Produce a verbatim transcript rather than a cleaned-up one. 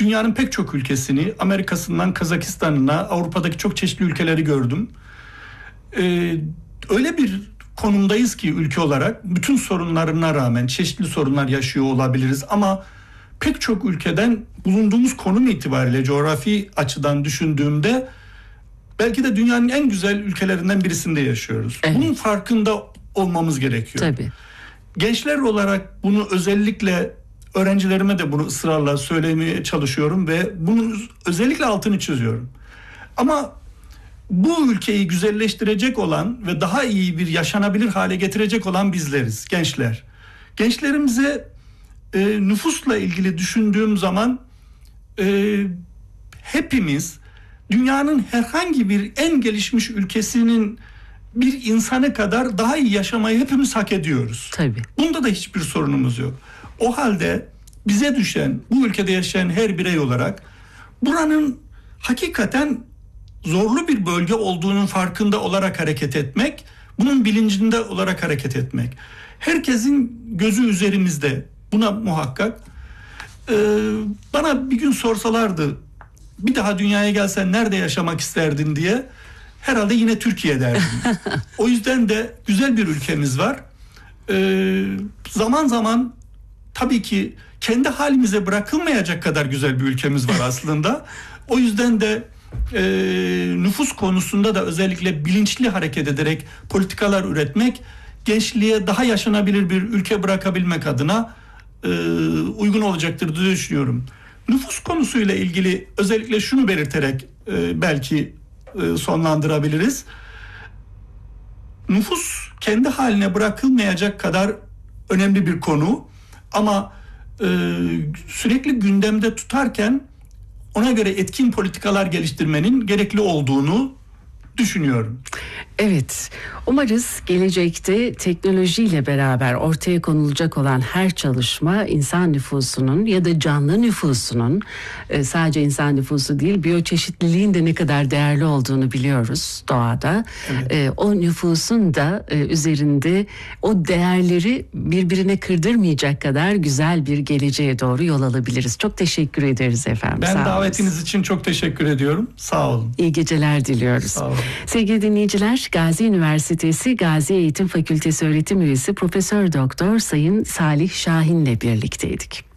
dünyanın pek çok ülkesini, Amerika'sından Kazakistan'ına, Avrupa'daki çok çeşitli ülkeleri gördüm. Ee, öyle bir konumdayız ki ülke olarak bütün sorunlarına rağmen çeşitli sorunlar yaşıyor olabiliriz ama pek çok ülkeden bulunduğumuz konum itibariyle coğrafi açıdan düşündüğümde belki de dünyanın en güzel ülkelerinden birisinde yaşıyoruz. Evet. Bunun farkında olmamız gerekiyor. Tabii. Gençler olarak bunu özellikle öğrencilerime de bunu ısrarla söylemeye çalışıyorum ve bunun özellikle altını çiziyorum. Ama bu ülkeyi güzelleştirecek olan ve daha iyi bir yaşanabilir hale getirecek olan bizleriz, gençler. Gençlerimize e, nüfusla ilgili düşündüğüm zaman e, hepimiz dünyanın herhangi bir en gelişmiş ülkesinin bir insanı kadar daha iyi yaşamayı hepimiz hak ediyoruz. Tabii. Bunda da hiçbir sorunumuz yok. O halde bize düşen, bu ülkede yaşayan her birey olarak buranın hakikaten zorlu bir bölge olduğunun farkında olarak hareket etmek, bunun bilincinde olarak hareket etmek. Herkesin gözü üzerimizde, buna muhakkak. Ee, bana bir gün sorsalardı, bir daha dünyaya gelsen nerede yaşamak isterdin diye, herhalde yine Türkiye derdim. O yüzden de güzel bir ülkemiz var. Ee, zaman zaman tabii ki kendi halimize bırakılmayacak kadar güzel bir ülkemiz var aslında. O yüzden de e, nüfus konusunda da özellikle bilinçli hareket ederek politikalar üretmek, gençliğe daha yaşanabilir bir ülke bırakabilmek adına e, uygun olacaktır diye düşünüyorum. Nüfus konusuyla ilgili özellikle şunu belirterek e, belki e, sonlandırabiliriz. Nüfus kendi haline bırakılmayacak kadar önemli bir konu ama e, sürekli gündemde tutarken ona göre etkin politikalar geliştirmenin gerekli olduğunu düşünüyorum. Evet, umarız gelecekte teknolojiyle beraber ortaya konulacak olan her çalışma insan nüfusunun ya da canlı nüfusunun, sadece insan nüfusu değil, biyoçeşitliliğin de ne kadar değerli olduğunu biliyoruz doğada. Evet. O nüfusun da üzerinde o değerleri birbirine kırdırmayacak kadar güzel bir geleceğe doğru yol alabiliriz. Çok teşekkür ederiz efendim. Ben Sağ davetiniz olun. için çok teşekkür ediyorum. Sağ olun. İyi geceler diliyoruz. Sağ olun. Sevgili dinleyiciler, Gazi Üniversitesi Gazi Eğitim Fakültesi öğretim üyesi Profesör Doktor Sayın Salih Şahin'le birlikteydik.